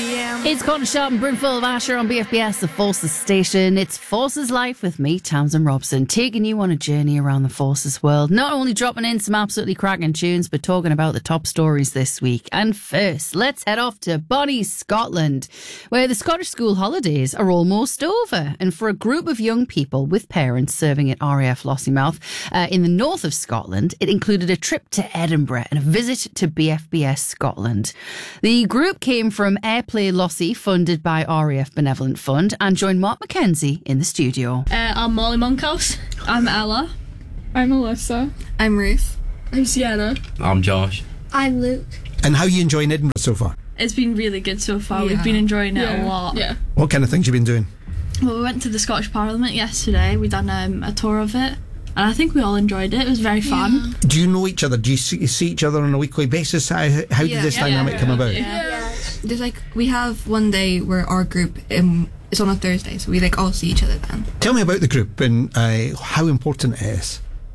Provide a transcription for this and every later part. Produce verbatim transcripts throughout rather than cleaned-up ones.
D M. It's Corner Sharp and Brimful of Asher on B F B S, the Forces station. It's Forces Life with me, Tamsin Robson, taking you on a journey around the Forces world. Not only dropping in some absolutely cracking tunes, but talking about the top stories this week. And first, let's head off to Bonnie, Scotland, where the Scottish school holidays are almost over. And for a group of young people with parents serving at R A F Lossiemouth uh, in the north of Scotland, it included a trip to Edinburgh and a visit to B F B S Scotland. The group came from Airplay Lossie, funded by R A F Benevolent Fund, and joined Mark McKenzie in the studio. Uh, I'm Molly Monkhouse. I'm Ella. I'm Alyssa. I'm Ruth. I'm Sienna. I'm Josh. I'm Luke. And how are you enjoying Edinburgh so far? It's been really good so far. Yeah. We've been enjoying it yeah. a lot. Yeah. What kind of things have you been doing? Well, we went to the Scottish Parliament yesterday. We done um, a tour of it. And I think we all enjoyed it. It was very fun. Yeah. Do you know each other? Do you see, see each other on a weekly basis? How, how Yeah. did this Yeah, dynamic yeah, come yeah. about? Yeah. Yeah. There's like, we have one day where our group, um, it's on a Thursday, so we like all see each other then. Tell me about the group and uh, how important it is.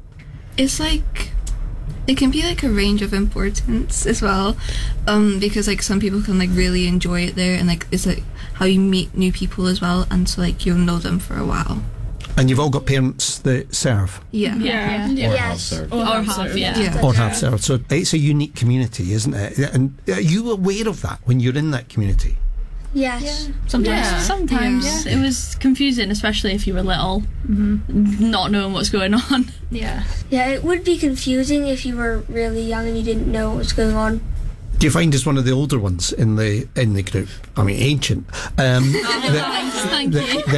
It's like, it can be like a range of importance as well, um, because like some people can like really enjoy it there, and like it's like how you meet new people as well, and so like you'll know them for a while. And you've all got parents that serve? Yeah. Yeah. Or Yes. have served. Or, or half, yeah. Yeah. Or have served. So it's a unique community, isn't it? And are you aware of that when you're in that community? Yes. Sometimes. Yeah, sometimes. It was confusing, especially if you were little, mm-hmm. not knowing what's going on. Yeah. Yeah, it would be confusing if you were really young and you didn't know what was going on. Do you find as one of the older ones in the in the group? I mean, ancient. Um, that, Thank that, you.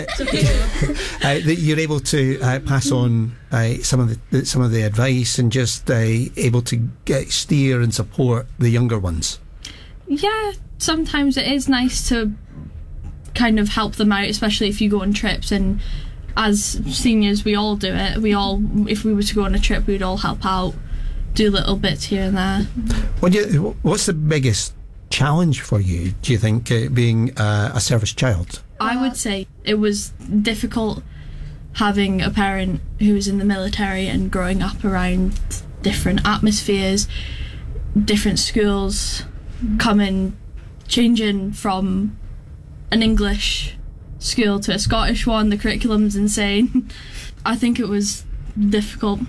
that, uh, that you're able to uh, pass on uh, some of the some of the advice and just uh, able to get, steer and support the younger ones. Yeah, sometimes it is nice to kind of help them out, especially if you go on trips. And as seniors, we all do it. We all, if we were to go on a trip, we'd all help out, do little bits here and there. What do you, what's the biggest challenge for you, do you think, uh, being uh, a service child? I would say it was difficult having a parent who was in the military and growing up around different atmospheres, different schools, coming, changing from an English school to a Scottish one. The curriculum's insane. I think it was difficult.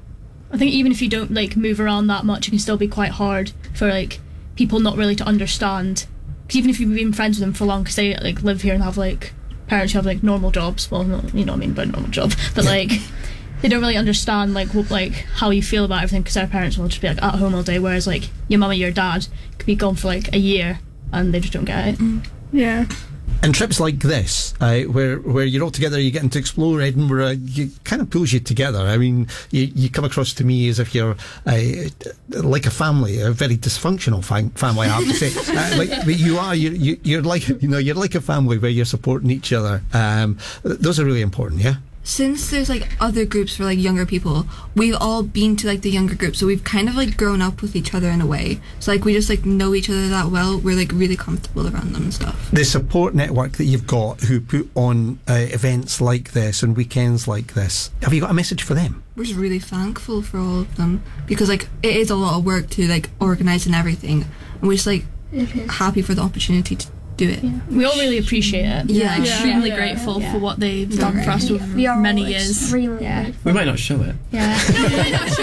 I think even if you don't like move around that much, it can still be quite hard for like people not really to understand. Because even if you've been friends with them for long, because they like live here and have like parents who have like normal jobs. Well, not, you know what I mean by normal job, but like they don't really understand like what like how you feel about everything, because their parents will just be like at home all day, whereas like your mum or your dad could be gone for like a year and they just don't get it. Mm. Yeah. And trips like this, uh, where where you're all together, you're getting to explore Edinburgh, you kind of pulls you together. I mean, you, you come across to me as if you're uh, like a family, a very dysfunctional fam- family, I have to say. uh, like, but you are, you, you, you're like, you know, you're like a family where you're supporting each other. Um, those are really important, yeah? Since there's like other groups for like younger people, we've all been to like the younger group, so we've kind of like grown up with each other in a way. So like we just like know each other that well. We're like really comfortable around them and stuff. The support network that you've got who put on uh, events like this and weekends like this, have you got a message for them? We're just really thankful for all of them, because like it is a lot of work to like organise and everything, and we're just like happy for the opportunity to do it. Yeah. We all really appreciate it. Yeah. Yeah, extremely Yeah. grateful Yeah. for what they've Yeah. done for us over We are many all years. extremely Yeah. grateful. We might not show it. Yeah. We love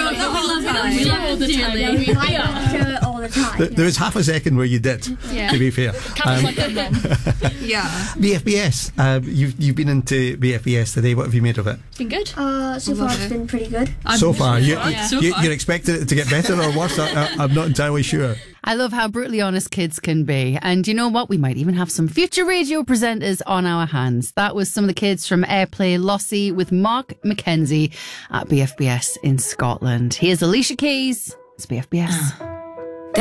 it. We love it all the time. Yeah, we- I yeah. show it all the time. There, there was half a second where you did, Yeah. to be fair. Counts like a mum. Yeah. B F B S, uh, you've, you've been into B F B S today. What have you made of it? It's been good. Uh, so I love far it's it. been pretty good. I'm- So far, you, Yeah. you, So far. you're expecting it to get better or worse? I, I, I'm not entirely sure. I love how brutally honest kids can be. And you know what? We might even have some future radio presenters on our hands. That was some of the kids from Airplay Lossie with Mark McKenzie at B F B S in Scotland. Here's Alicia Keys. It's B F B S.